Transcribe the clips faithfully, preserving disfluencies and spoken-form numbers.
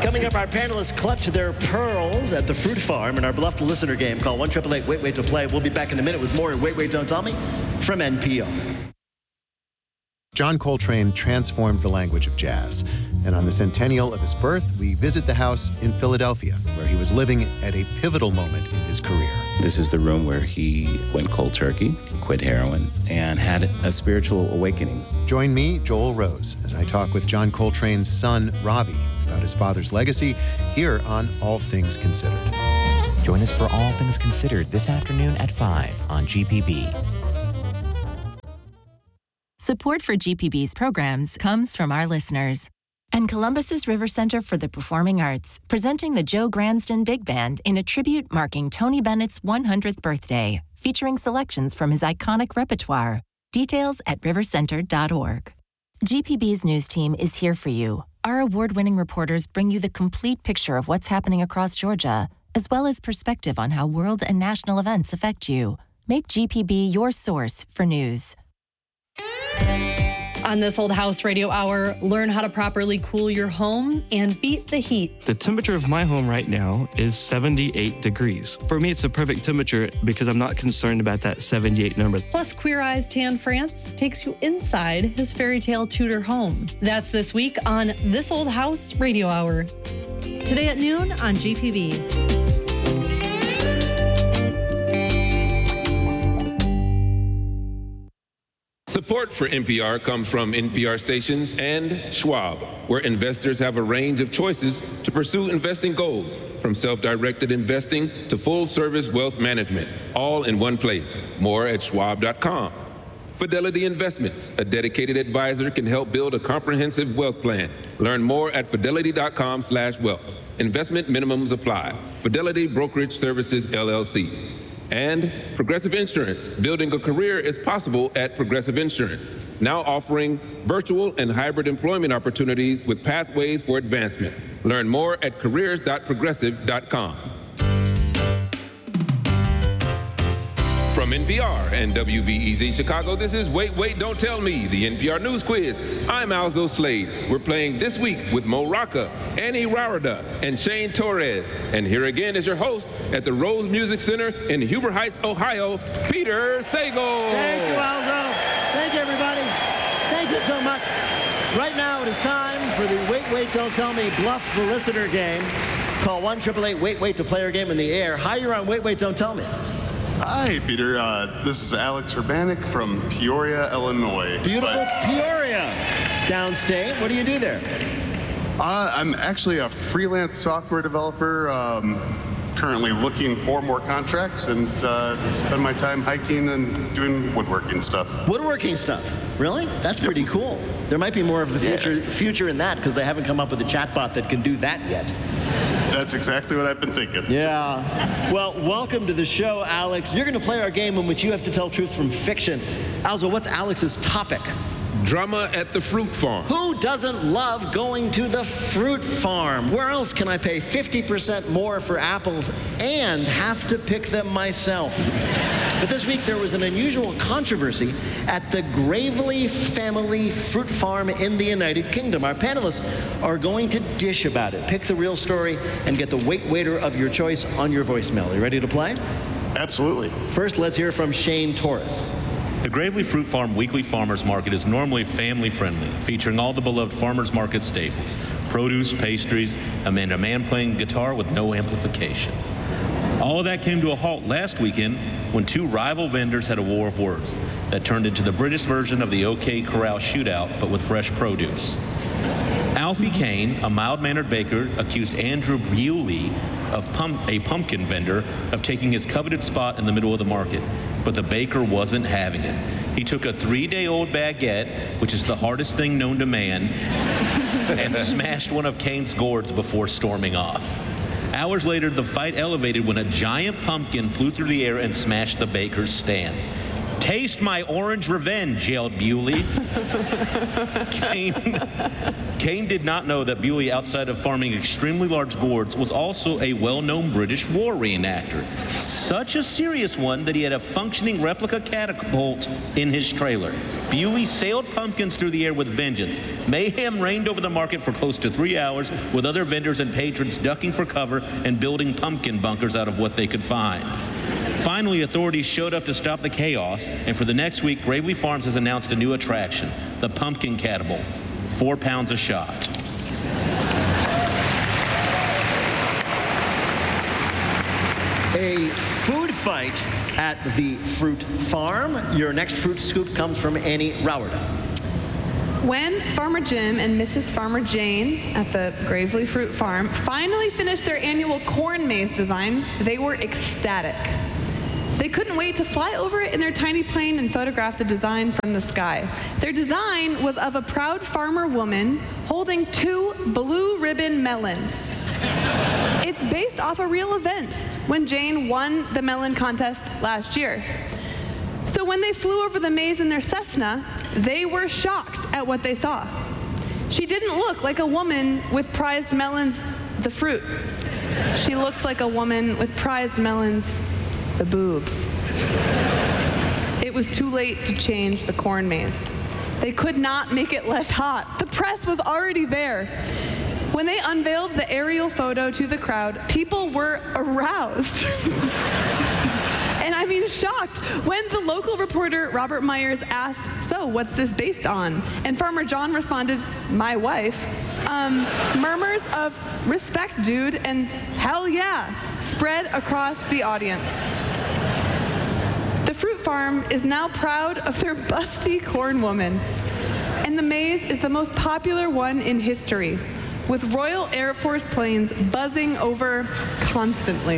Coming up, our panelists clutch their pearls at the fruit farm in our beloved listener game called one eight eight eight wait wait to play. We'll be back in a minute with more Wait, Wait, Don't Tell Me from N P R. John Coltrane transformed the language of jazz. And on the centennial of his birth, we visit the house in Philadelphia, where he was living at a pivotal moment in his career. This is the room where he went cold turkey, quit heroin, and had a spiritual awakening. Join me, Joel Rose, as I talk with John Coltrane's son, Ravi, about his father's legacy here on All Things Considered. Join us for All Things Considered this afternoon at five on G P B. Support for G P B's programs comes from our listeners. And Columbus's River Center for the Performing Arts, presenting the Joe Gransden Big Band in a tribute marking Tony Bennett's one hundredth birthday, featuring selections from his iconic repertoire. Details at river center dot org. G P B's news team is here for you. Our award-winning reporters bring you the complete picture of what's happening across Georgia, as well as perspective on how world and national events affect you. Make G P B your source for news. On This Old House Radio Hour, learn how to properly cool your home and beat the heat. The temperature of my home right now is seventy-eight degrees. For me, it's the perfect temperature because I'm not concerned about that seventy-eight number. Plus, Queer Eyes Tan France takes you inside his fairy tale Tudor home. That's this week on This Old House Radio Hour. Today at noon on G P B. Support for N P R comes from N P R stations and Schwab, where investors have a range of choices to pursue investing goals, from self-directed investing to full-service wealth management, all in one place. More at schwab dot com. Fidelity Investments, a dedicated advisor, can help build a comprehensive wealth plan. Learn more at fidelity dot com slash wealth. Investment minimums apply. Fidelity Brokerage Services, L L C. And Progressive Insurance. Building a career is possible at Progressive Insurance, now offering virtual and hybrid employment opportunities with pathways for advancement. Learn more at careers dot progressive dot com. From N P R and W B E Z Chicago, this is Wait, Wait, Don't Tell Me, the N P R News Quiz. I'm Alzo Slade. We're playing this week with Mo Rocca, Annie Raurada, and Shane Torres. And here again is your host at the Rose Music Center in Huber Heights, Ohio, Peter Sagal. Thank you, Alzo. Thank you, everybody. Thank you so much. Right now, it is time for the Wait, Wait, Don't Tell Me Bluff the Listener game. Call one eight eight eight wait wait to play our game in the air. Hi, you're on Wait, Wait, Don't Tell Me. Hi, Peter. Uh, this is Alex Urbanik from Peoria, Illinois. Beautiful but, Peoria. Downstate. What do you do there? Uh, I'm actually a freelance software developer, um, currently looking for more contracts, and uh, spend my time hiking and doing woodworking stuff. Woodworking stuff? Really? That's pretty cool. There might be more of the future, yeah. future in that, because they haven't come up with a chatbot that can do that yet. That's exactly what I've been thinking. Yeah. Well, welcome to the show, Alex. You're going to play our game in which you have to tell truth from fiction. Alzo, what's Alex's topic? Drama at the fruit farm. Who doesn't love going to the fruit farm? Where else can I pay fifty percent more for apples and have to pick them myself? But this week there was an unusual controversy at the Gravely family fruit farm in the United Kingdom. Our panelists are going to dish about it. Pick the real story and get the wait waiter of your choice on your voicemail. Are you ready to play? Absolutely. First, let's hear from Shane Torres. The Gravely Fruit Farm Weekly Farmers Market is normally family-friendly, featuring all the beloved farmers market staples, produce, pastries, and a man playing guitar with no amplification. All of that came to a halt last weekend when two rival vendors had a war of words that turned into the British version of the OK Corral shootout, but with fresh produce. Alfie Kane, a mild-mannered baker, accused Andrew Bewley, of pump, a pumpkin vendor, of taking his coveted spot in the middle of the market. But the baker wasn't having it. He took a three-day-old baguette, which is the hardest thing known to man, and smashed one of Kane's gourds before storming off. Hours later, the fight elevated when a giant pumpkin flew through the air and smashed the baker's stand. Taste my orange revenge, yelled Bewley. Kane, Kane did not know that Bewley, outside of farming extremely large gourds, was also a well-known British war reenactor. Such a serious one that he had a functioning replica catapult in his trailer. Bewley sailed pumpkins through the air with vengeance. Mayhem reigned over the market for close to three hours, with other vendors and patrons ducking for cover and building pumpkin bunkers out of what they could find. Finally, authorities showed up to stop the chaos, and for the next week, Gravely Farms has announced a new attraction, the Pumpkin Catapult, four pounds a shot. A food fight at the fruit farm. Your next fruit scoop comes from Annie Rowerda. When Farmer Jim and Missus Farmer Jane at the Gravely Fruit Farm finally finished their annual corn maze design, they were ecstatic. They couldn't wait to fly over it in their tiny plane and photograph the design from the sky. Their design was of a proud farmer woman holding two blue ribbon melons. It's based off a real event when Jane won the melon contest last year. So when they flew over the maze in their Cessna, they were shocked at what they saw. She didn't look like a woman with prized melons, the fruit. She looked like a woman with prized melons, the boobs. It was too late to change the corn maze. They could not make it less hot. The press was already there. When they unveiled the aerial photo to the crowd, people were aroused. And I mean shocked when the local reporter, Robert Myers, asked, "So, what's this based on?" And Farmer John responded, "My wife." Um, murmurs of "respect, dude," and "hell yeah" spread across the audience. The fruit farm is now proud of their busty corn woman. And the maze is the most popular one in history, with Royal Air Force planes buzzing over constantly.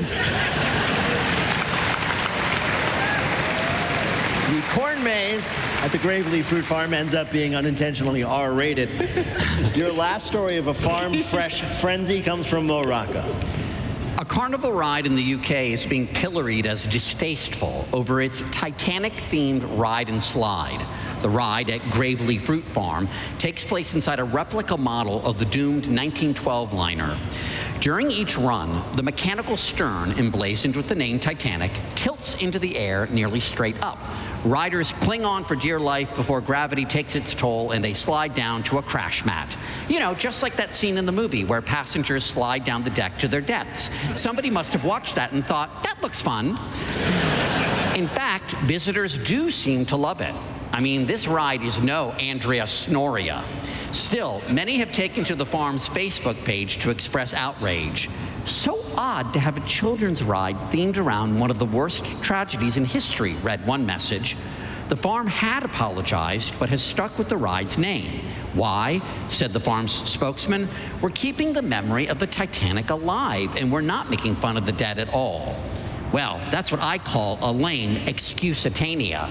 The corn maze at the Gravely Fruit Farm ends up being unintentionally R rated. Your last story of a farm fresh frenzy comes from Mo Rocca. A carnival ride in the U K is being pilloried as distasteful over its Titanic-themed ride and slide. The ride at Gravely Fruit Farm takes place inside a replica model of the doomed nineteen twelve liner. During each run, the mechanical stern, emblazoned with the name Titanic, tilts into the air nearly straight up. Riders cling on for dear life before gravity takes its toll and they slide down to a crash mat. You know, just like that scene in the movie where passengers slide down the deck to their deaths. Somebody must have watched that and thought, that looks fun. In fact, visitors do seem to love it. I mean, this ride is no Andrea Snoria. Still, many have taken to the farm's Facebook page to express outrage. So odd to have a children's ride themed around one of the worst tragedies in history, read one message. The farm had apologized, but has stuck with the ride's name. Why? Said the farm's spokesman. We're keeping the memory of the Titanic alive, and we're not making fun of the dead at all. Well, that's what I call a lame excusatania.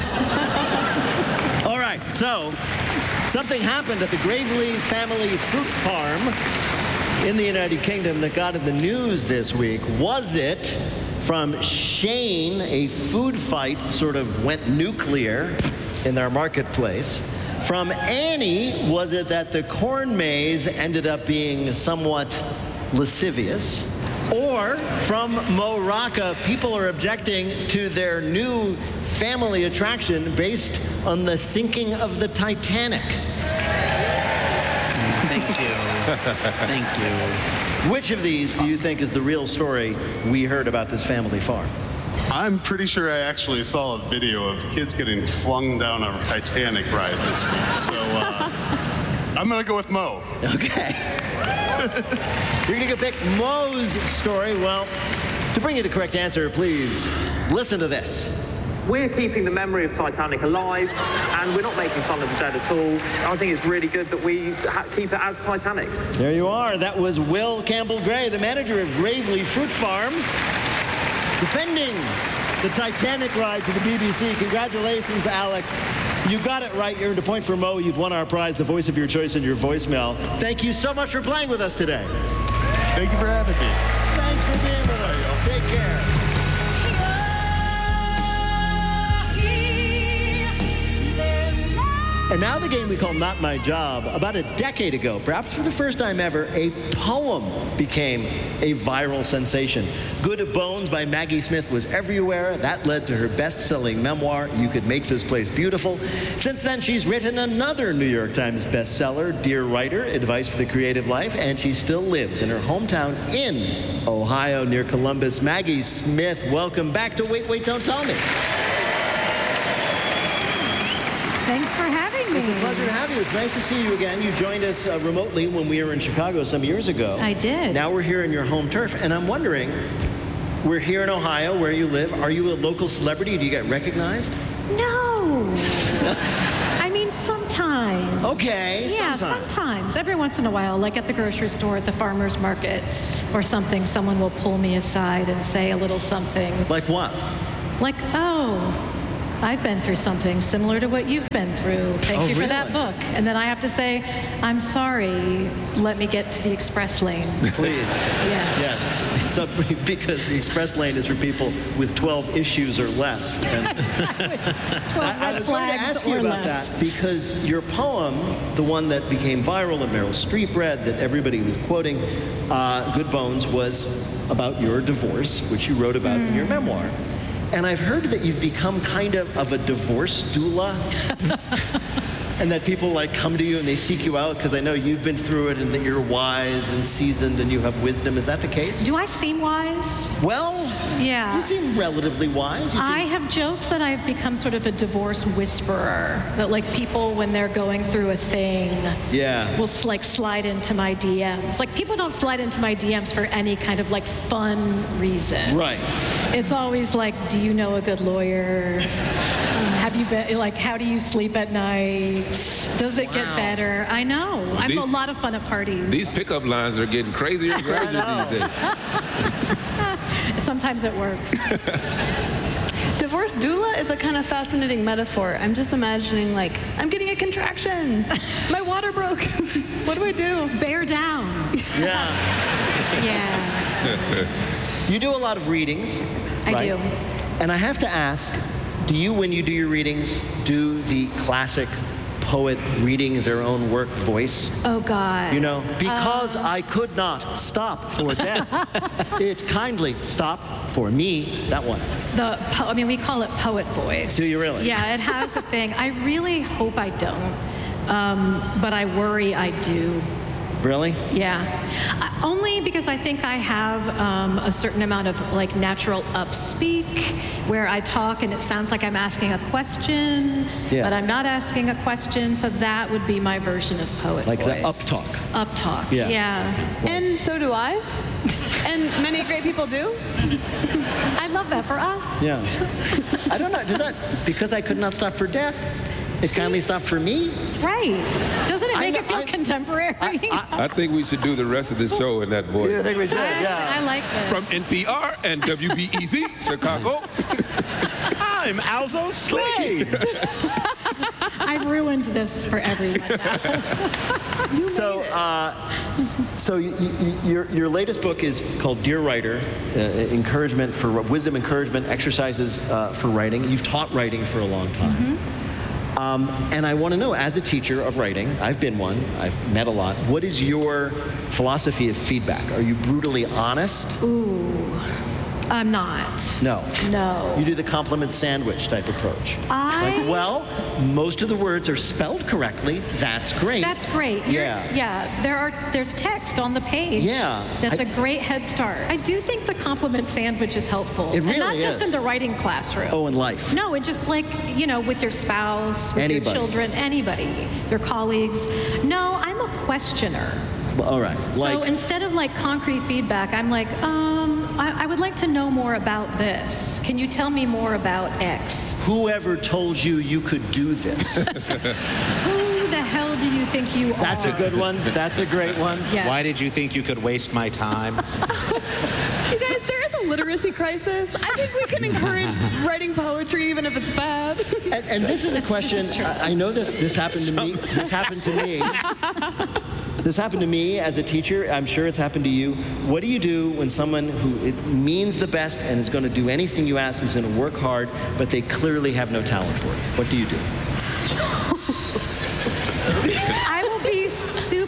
All right, so something happened at the Gravely family fruit farm in the United Kingdom that got in the news this week. Was it from Shane, a food fight sort of went nuclear in their marketplace? From Annie, was it that the corn maze ended up being somewhat lascivious? Or from Mo Rocca, people are objecting to their new family attraction based on the sinking of the Titanic. Thank you. Thank you. Which of these do you think is the real story we heard about this family farm? I'm pretty sure I actually saw a video of kids getting flung down a Titanic ride this week. So uh, I'm going to go with Mo. Okay. You're going to go pick Mo's story. Well, to bring you the correct answer, please listen to this. We're keeping the memory of Titanic alive, and we're not making fun of the dead at all. I think it's really good that we ha keep it as Titanic. There you are. That was Will Campbell-Gray, the manager of Gravely Fruit Farm, defending the Titanic ride to the B B C. Congratulations, Alex. You got it right. You earned a point for Mo. You've won our prize, the voice of your choice in your voicemail. Thank you so much for playing with us today. Thank you for having me. Thanks for being with us. Take care. And now the game we call Not My Job. About a decade ago, perhaps for the first time ever, a poem became a viral sensation. Good Bones by Maggie Smith was everywhere. That led to her best-selling memoir, You Could Make This Place Beautiful. Since then, she's written another New York Times bestseller, Dear Writer, Advice for the Creative Life, and she still lives in her hometown in Ohio, near Columbus. Maggie Smith, welcome back to Wait, Wait, Don't Tell Me. Thanks for having me. It's a pleasure to have you. It's nice to see you again. You joined us uh, remotely when we were in Chicago some years ago. I did. Now we're here in your home turf, and I'm wondering, we're here in Ohio where you live. Are you a local celebrity? Do you get recognized? No. I mean, sometimes. Okay, Yeah, sometimes. sometimes. Every once in a while, like at the grocery store, at the farmer's market, or something, someone will pull me aside and say a little something. Like what? Like, oh, I've been through something similar to what you've been through. Thank Oh, you for that really? book. And then I have to say, I'm sorry, let me get to the express lane. Please. Yes. Yes. It's up because the express lane is for people with twelve issues or less. And twelve I, I was going to ask you or about less. that because your poem, the one that became viral that Meryl Streep read, that everybody was quoting, uh, Good Bones, was about your divorce, which you wrote about in your memoir. And I've heard that you've become kind of, of a divorce doula. And that people like come to you and they seek you out because they know you've been through it and that you're wise and seasoned and you have wisdom. Is that the case? Do I seem wise? Well, yeah. You seem relatively wise. You seem... I have joked that I've become sort of a divorce whisperer. That like people, when they're going through a thing, yeah, will like slide into my D Ms. Like people don't slide into my D Ms for any kind of like fun reason. Right. It's always like, do you know a good lawyer? Have you been, like, how do you sleep at night? Does it Wow. get better? I know. I'm These- a lot of fun at parties. These pickup lines are getting crazier and crazier these days. And sometimes it works. Divorce doula is a kind of fascinating metaphor. I'm just imagining, like, I'm getting a contraction. My water broke. What do I do? Bear down. Yeah. Yeah. You do a lot of readings. I right? do. And I have to ask, do you, when you do your readings, do the classic poet reading their own work voice? Oh, God. You know, because Uh, I could not stop for death, it kindly stopped for me. That one. The po- I mean, we call it poet voice. Do you really? Yeah, it has a thing. I really hope I don't, um, but I worry I do. Really? Yeah, uh, only because I think I have um, a certain amount of like natural upspeak, where I talk and it sounds like I'm asking a question, Yeah. but I'm not asking a question. So that would be my version of poet Like the voice. up talk. Up talk. Yeah. Yeah. And so do I. And many great people do. I love that for us. Yeah. I don't know. Does that, because I could not stop for death, it kindly stopped for me? Right. Doesn't it I make know- it feel I- contemporary? I think we should do the rest of this show in that voice. I think we should, Actually, I like this. From N P R and W B E Z, Chicago. I'm Alzo Slade. I've ruined this for everyone now. So, uh, so y- y- your your latest book is called Dear Writer, uh, encouragement for wisdom, encouragement, exercises uh, for writing. You've taught writing for a long time, um, and I want to know, as a teacher of writing, I've been one, I've met a lot. What is your philosophy of feedback? Are you brutally honest? Ooh, I'm not. No. No. You do the compliment sandwich type approach. I- Like, well, most of the words are spelled correctly. That's great. That's great. You're- Yeah. Yeah. There are. There's text on the page. Yeah. That's I- a great head start. I do think the compliment sandwich is helpful. It really and not just is. in the writing classroom. Oh, in life. No, and just like, you know, with your spouse, with Anybody. your children, anybody, your colleagues. No, I'm a questioner. Well, all right. So Like, instead of like concrete feedback, I'm like, um, I, I would like to know more about this. Can you tell me more about X? whoever told you you could do this? Who the hell do you think you are? That's a good one. That's a great one. Yes. Why did you think you could waste my time? You guys, there is a literacy crisis. I think we can encourage writing poetry even if it's bad. And, and this is a This- this question. is true. I, I know this. This happened to me. This happened to me. This happened to me as a teacher. I'm sure it's happened to you. What do you do when someone who it means the best and is going to do anything you ask, is going to work hard, but they clearly have no talent for it? What do you do?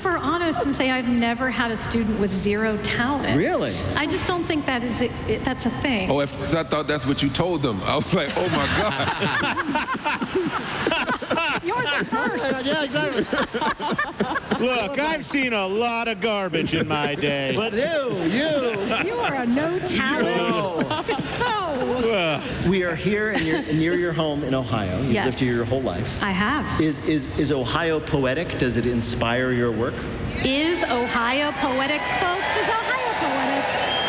super honest and say I've never had a student with zero talent. Really? I just don't think that is it, it, that's a thing. Oh, at first I thought that's what you told them. I was like, oh my God. You're the first. Yeah, exactly. Look, I've seen a lot of garbage in my day. But you, you. You are a no talent. No. We are here and you're near your home in Ohio. You've Yes. lived here your whole life. I have. Is, is, is Ohio poetic? Does it inspire your work? Is Ohio poetic, folks? Is Ohio poetic?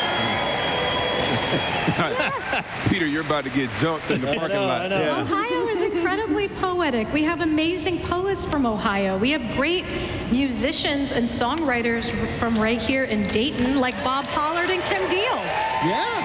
Yes. Peter, you're about to get jumped in the I parking know, lot. I know. Yeah. Ohio is incredibly poetic. We have amazing poets from Ohio. We have great musicians and songwriters from right here in Dayton, like Bob Pollard and Kim Deal. Yeah.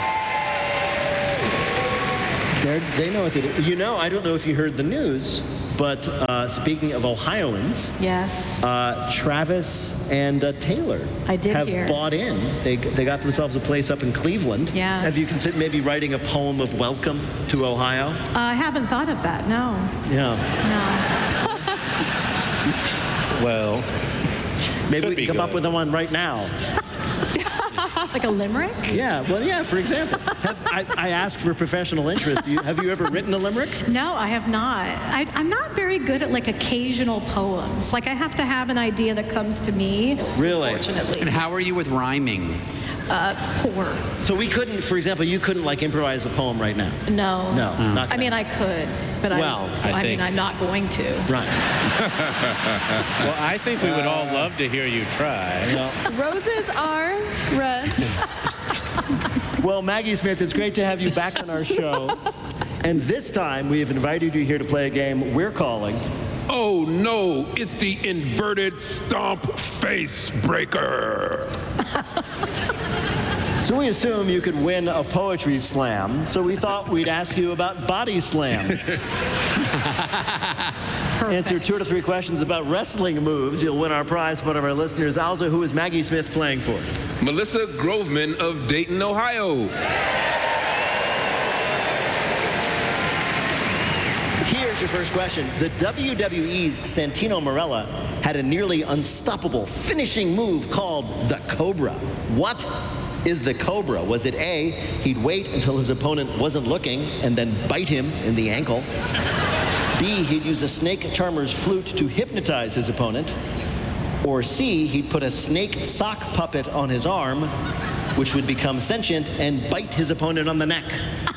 They're, they know what they do. You know, I don't know if you heard the news, but uh, speaking of Ohioans, Yes. uh, Travis and uh, Taylor I did have hear. bought in. They, they got themselves a place up in Cleveland. Yeah. Have you considered maybe writing a poem of welcome to Ohio? Uh, I haven't thought of that, no. Yeah. No. Well, maybe could we can be come up good. with one right now. Like a limerick? Yeah, well, yeah, for example. Have, I, I ask for professional interest. Do you, have you ever written a limerick? No, I have not. I, I'm not very good at like occasional poems. Like I have to have an idea that comes to me. Really? Unfortunately. And how are you with rhyming? Uh, poor. So we couldn't, for example, you couldn't like improvise a poem right now. No. No, not I mean, I could, but Well, I, I I think- mean, I'm not going to. Right. well, I think we would all love to hear you try. Roses are red. Well, Maggie Smith, it's great to have you back on our show. And this time, we have invited you here to play a game we're calling... Oh no, it's the inverted stomp face breaker. So we assume you could win a poetry slam, so we thought we'd ask you about body slams. Answer two to three questions about wrestling moves. You'll win our prize from one of our listeners. Alza, who is Maggie Smith playing for? Melissa Groveman of Dayton, Ohio. Here's your first question. The W W E's Santino Marella had a nearly unstoppable finishing move called the Cobra. What is the Cobra? Was it A, he'd wait until his opponent wasn't looking and then bite him in the ankle? B, he'd use a snake charmer's flute to hypnotize his opponent? Or C, he'd put a snake sock puppet on his arm, which would become sentient and bite his opponent on the neck?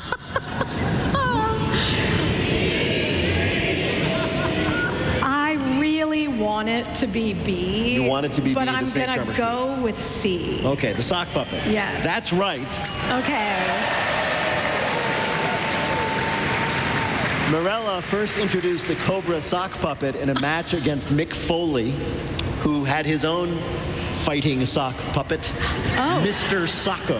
I really want it to be B. You want it to be but B, the I'm snake gonna charmer's go with C. Okay, the sock puppet. Yes. That's right. Okay. Marella first introduced the Cobra sock puppet in a match against Mick Foley, who had his own fighting sock puppet, Oh. Mister Socko.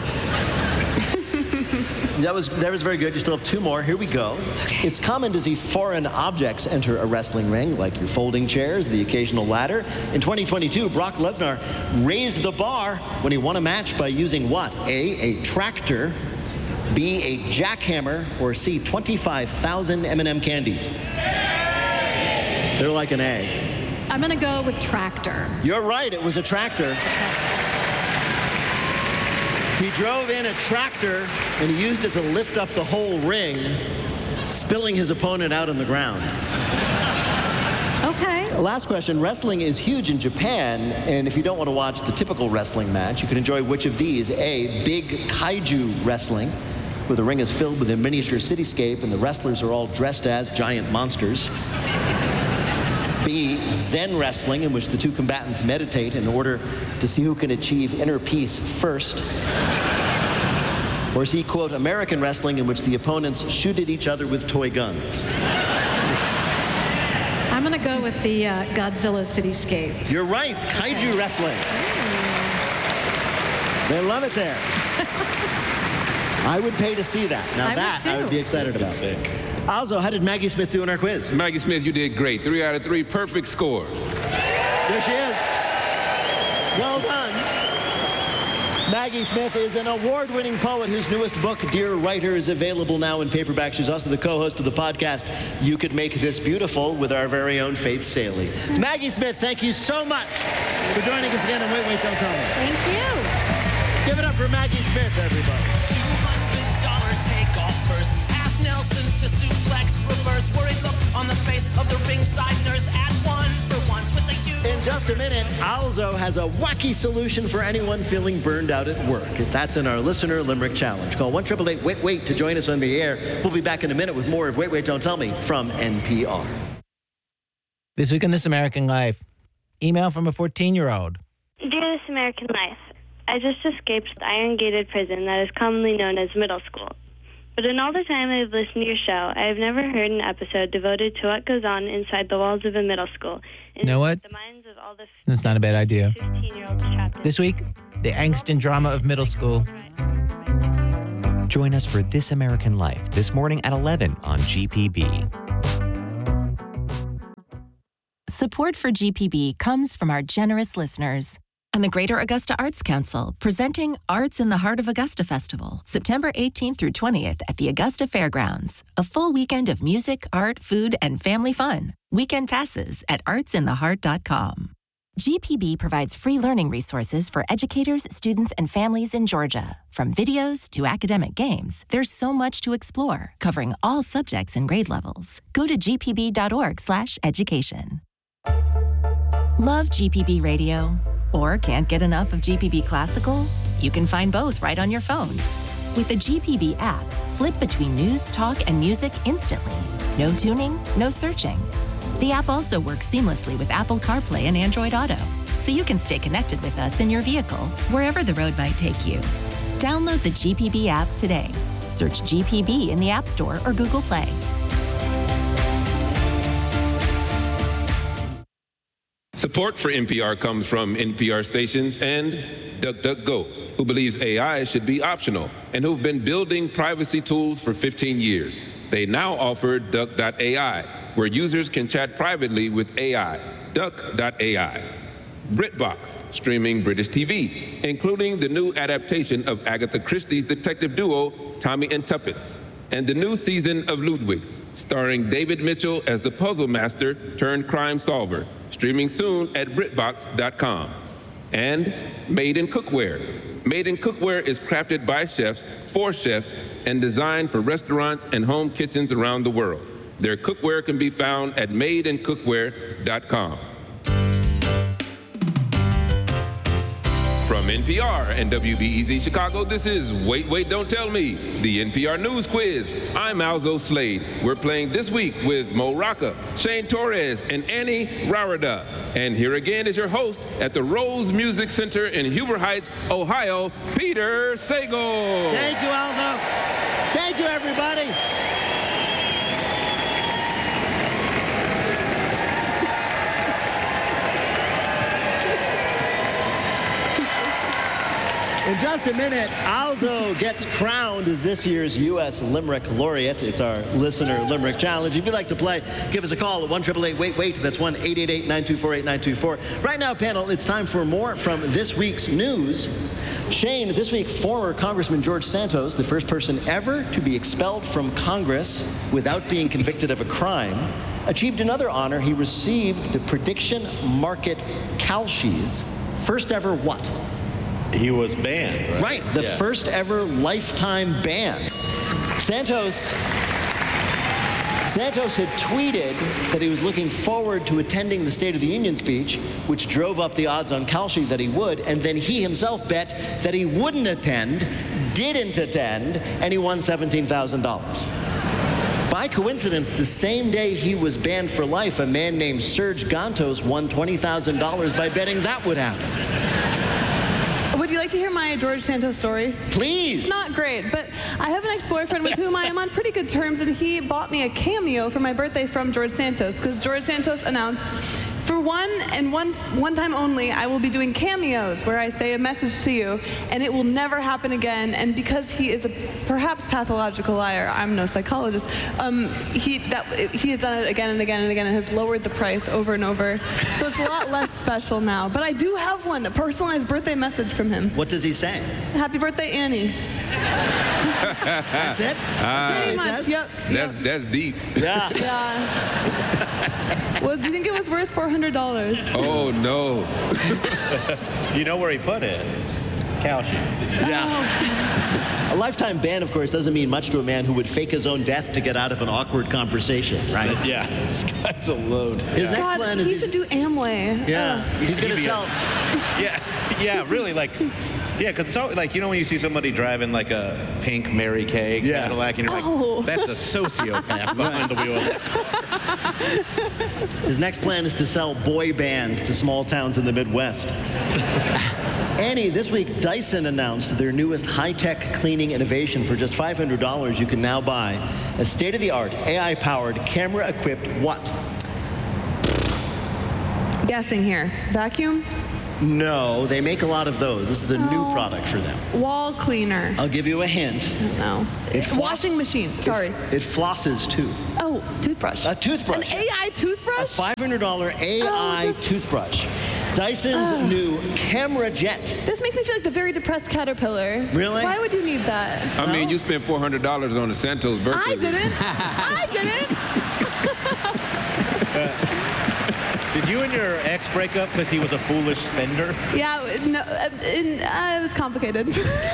That was, that was very good. You still have two more. Here we go. It's common to see foreign objects enter a wrestling ring, like your folding chairs, the occasional ladder. In twenty twenty-two, Brock Lesnar raised the bar when he won a match by using what? A, a tractor, B, a jackhammer, or C, twenty-five thousand M and M candies. They're like an A. I'm gonna go with tractor. You're right, it was a tractor. He drove in a tractor and he used it to lift up the whole ring, spilling his opponent out on the ground. Okay. Last question. Wrestling is huge in Japan, and if you don't want to watch the typical wrestling match, you can enjoy which of these? A, big kaiju wrestling, where the ring is filled with a miniature cityscape and the wrestlers are all dressed as giant monsters. B, Zen wrestling, in which the two combatants meditate in order to see who can achieve inner peace first. Or C, quote, American wrestling, in which the opponents shoot at each other with toy guns. I'm gonna go with the uh, Godzilla cityscape. You're right, kaiju wrestling. They love it there. I would pay to see that. Now I would that I would too. be excited about. Also, how did Maggie Smith do in our quiz? Maggie Smith, you did great. Three out of three, perfect score. There she is. Well done. Maggie Smith is an award-winning poet whose newest book, Dear Writer, is available now in paperback. She's also the co-host of the podcast, You Could Make This Beautiful, with our very own Faith Saley. Maggie Smith, thank you so much for joining us again on Wait, Wait, Don't Tell Me. Thank you. Give it up for Maggie Smith, everybody. two hundred dollars takeoff first. Ask Nelson to suplex reverse. Worried look on the face of the ringside nurse at one for once with the you. In just a minute, Alzo has a wacky solution for anyone feeling burned out at work. That's in our Listener Limerick Challenge. Call one eight eight eight wait wait to join us on the air. We'll be back in a minute with more of Wait, Wait, Don't Tell Me from N P R. This week in This American Life, email from a fourteen-year-old. Dear This American Life, I just escaped the iron-gated prison that is commonly known as middle school. But in all the time I've listened to your show, I have never heard an episode devoted to what goes on inside the walls of a middle school. You know what? The minds of all the That's not a bad idea. fifteen-year-olds trapped in. This week, the angst and drama of middle school. Join us for This American Life this morning at eleven on G P B. Support for G P B comes from our generous listeners and the Greater Augusta Arts Council, presenting Arts in the Heart of Augusta Festival, September eighteenth through twentieth at the Augusta Fairgrounds. A full weekend of music, art, food, and family fun. Weekend passes at arts in the heart dot com. G P B provides free learning resources for educators, students, and families in Georgia. From videos to academic games, there's so much to explore, covering all subjects and grade levels. Go to g p b dot org slash education. Love G P B Radio? Or can't get enough of G P B Classical? You can find both right on your phone. With the G P B app, flip between news, talk, and music instantly. No tuning, no searching. The app also works seamlessly with Apple CarPlay and Android Auto, so you can stay connected with us in your vehicle, wherever the road might take you. Download the G P B app today. Search G P B in the App Store or Google Play. Support for N P R comes from N P R stations and DuckDuckGo, who believes A I should be optional and who've been building privacy tools for fifteen years. They now offer Duck dot A I, where users can chat privately with A I. Duck dot A I. BritBox, streaming British T V, including the new adaptation of Agatha Christie's detective duo, Tommy and Tuppence, and the new season of Ludwig, starring David Mitchell as the puzzle master turned crime solver, streaming soon at Brit Box dot com. And Made in Cookware. Made in Cookware is crafted by chefs, for chefs, and designed for restaurants and home kitchens around the world. Their cookware can be found at made in cookware dot com. From N P R and W B E Z Chicago, this is Wait, Wait, Don't Tell Me, the N P R News Quiz. I'm Alzo Slade. We're playing this week with Mo Rocca, Shane Torres, and Annie Rarada. And here again is your host at the Rose Music Center in Huber Heights, Ohio, Peter Sagal. Thank you, Alzo. Thank you, everybody. In just a minute, Alzo gets crowned as this year's U S Limerick Laureate. It's our Listener Limerick Challenge. If you'd like to play, give us a call at one eight eight eight wait wait. That's one eight eight eight nine two four eight nine two four. Right now, panel, it's time for more from this week's news. Shane, this week, former Congressman George Santos, the first person ever to be expelled from Congress without being convicted of a crime, achieved another honor. He received the Prediction Market Calshies first ever what? He was banned, right? Right, the yeah. first ever lifetime ban. Santos, Santos had tweeted that he was looking forward to attending the State of the Union speech, which drove up the odds on Kalshi that he would, and then he himself bet that he wouldn't attend, didn't attend, and he won seventeen thousand dollars. By coincidence, the same day he was banned for life, a man named Serge Gantos won twenty thousand dollars by betting that would happen. Would you like to hear my George Santos story? Please. It's not great, but I have an ex-boyfriend with whom I am on pretty good terms, and he bought me a cameo for my birthday from George Santos, because George Santos announced, for one and one one time only, I will be doing cameos where I say a message to you, and it will never happen again. And because he is a perhaps pathological liar, I'm no psychologist. Um, he that he has done it again and again and again, and has lowered the price over and over. So it's a lot less special now. But I do have one, a personalized birthday message from him. What does he say? Happy birthday, Annie. That's it? Ah, Pretty much. Yep. That's that's deep. Yeah. Yeah. Well, do you think it was worth four hundred dollars? Oh no. You know where he put it? Calcium. Yeah. A lifetime ban, of course, doesn't mean much to a man who would fake his own death to get out of an awkward conversation, right? Yeah. This guy's a load. His next God, plan is he he's, should do Amway. yeah, he's going to sell. Yeah, yeah, really, like, yeah, because it's all, like, you know when you see somebody driving like a pink Mary Kay Yeah. Cadillac, and you're Oh. like, that's a sociopath behind the wheel. His next plan is to sell boy bands to small towns in the Midwest. Annie, this week Dyson announced their newest high-tech cleaning innovation. For just five hundred dollars, you can now buy a state-of-the-art, A I-powered, camera-equipped what? Guessing here. Vacuum? No, they make a lot of those. This is a new product for them. Wall cleaner. I'll give you a hint. No. It floss- Washing machine. Sorry. It, it flosses, too. Oh, toothbrush. A toothbrush. An A I toothbrush? A five hundred dollars A I Oh, just- toothbrush. Dyson's Oh. new Camera Jet. This makes me feel like the very depressed caterpillar. Really? Why would you need that? I mean, you spent four hundred dollars on the Santos birthday. I didn't. I didn't. Did you and your ex break up because he was a foolish spender? Yeah, no, uh, in, uh, it was complicated.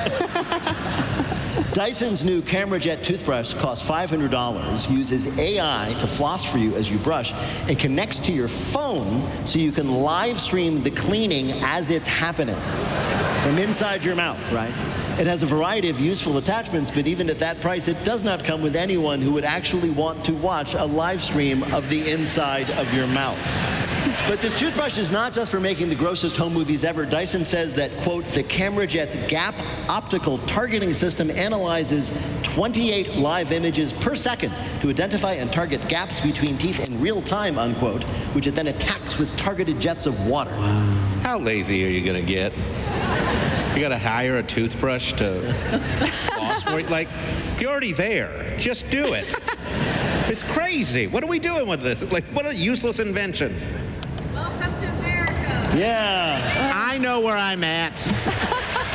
Dyson's new Camera Jet toothbrush costs five hundred dollars, uses A I to floss for you as you brush, and connects to your phone so you can live stream the cleaning as it's happening from inside your mouth, right? It has a variety of useful attachments, but even at that price, it does not come with anyone who would actually want to watch a live stream of the inside of your mouth. But this toothbrush is not just for making the grossest home movies ever. Dyson says that, quote, the Camera Jet's gap optical targeting system analyzes twenty-eight live images per second to identify and target gaps between teeth in real time, unquote, which it then attacks with targeted jets of water. How lazy are you going to get? You got to hire a toothbrush to floss for you? Like, you're already there. Just do it. It's crazy. What are we doing with this? Like, what a useless invention. Welcome to America. Yeah. I know where I'm at.